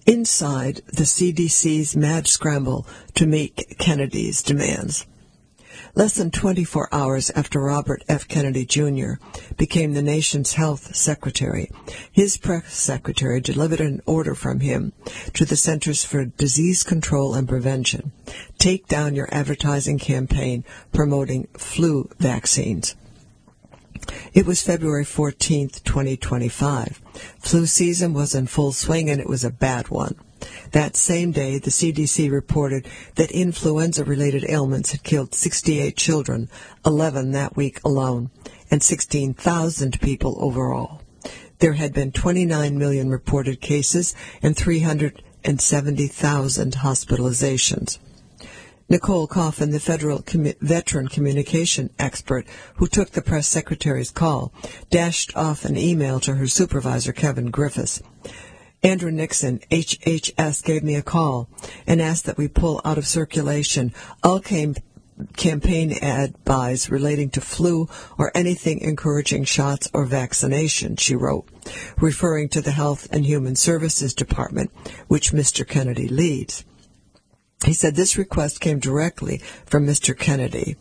inside the CDC's mad scramble to meet Kennedy's demands. Less than 24 hours after Robert F. Kennedy, Jr. became the nation's health secretary, his press secretary delivered an order from him to the Centers for Disease Control and Prevention: take down your advertising campaign promoting flu vaccines. It was February 14th, 2025. Flu season was in full swing, and it was a bad one. That same day, the CDC reported that influenza-related ailments had killed 68 children, 11 that week alone, and 16,000 people overall. There had been 29 million reported cases and 370,000 hospitalizations. Nicole Coffin, the federal veteran communication expert who took the press secretary's call, dashed off an email to her supervisor, Kevin Griffiths. Andrew Nixon, HHS, gave me a call and asked that we pull out of circulation all campaign ad buys relating to flu or anything encouraging shots or vaccination, she wrote, referring to the Health and Human Services Department, which Mr. Kennedy leads. He said this request came directly from Mr. Kennedy.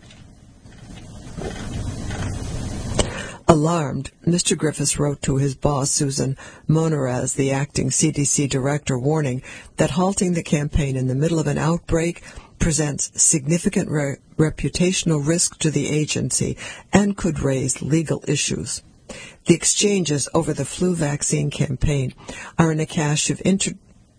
Alarmed, Mr. Griffiths wrote to his boss, Susan Monarez, the acting CDC director, warning that halting the campaign in the middle of an outbreak presents significant reputational risk to the agency and could raise legal issues. The exchanges over the flu vaccine campaign are in a cache of internal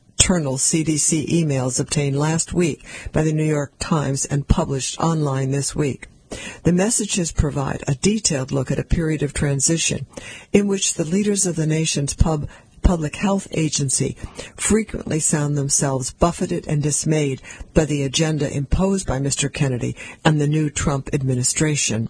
CDC emails obtained last week by the New York Times and published online this week. The messages provide a detailed look at a period of transition in which the leaders of the nation's public health agency frequently found themselves buffeted and dismayed by the agenda imposed by Mr. Kennedy and the new Trump administration.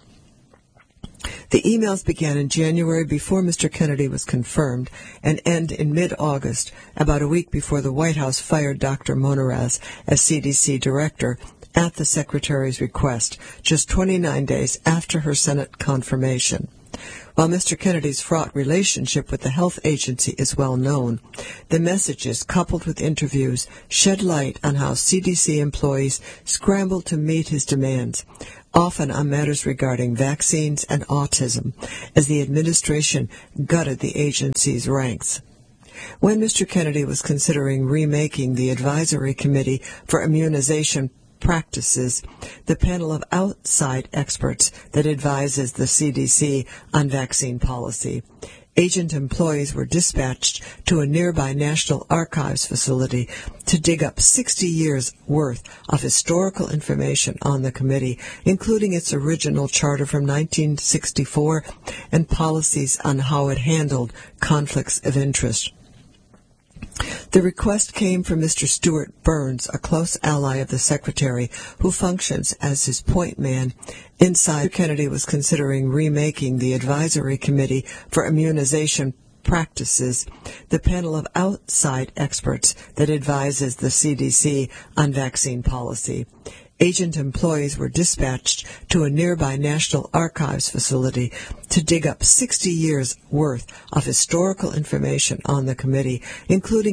The emails began in January before Mr. Kennedy was confirmed and end in mid-August, about a week before the White House fired Dr. Monarez as CDC director at the Secretary's request, just 29 days after her Senate confirmation. While Mr. Kennedy's fraught relationship with the health agency is well known, the messages, coupled with interviews, shed light on how CDC employees scrambled to meet his demands, often on matters regarding vaccines and autism, as the administration gutted the agency's ranks. When Mr. Kennedy was considering remaking the Advisory Committee for Immunization Practices, the panel of outside experts that advises the CDC on vaccine policy, agent employees were dispatched to a nearby National Archives facility to dig up 60 years' worth of historical information on the committee, including its original charter from 1964 and policies on how it handled conflicts of interest. The request came from Mr. Stuart Burns, a close ally of the Secretary, who functions as his point man inside. Kennedy was considering remaking the Advisory Committee for Immunization Practices, the panel of outside experts that advises the CDC on vaccine policy. Agent employees were dispatched to a nearby National Archives facility to dig up 60 years' worth of historical information on the committee, including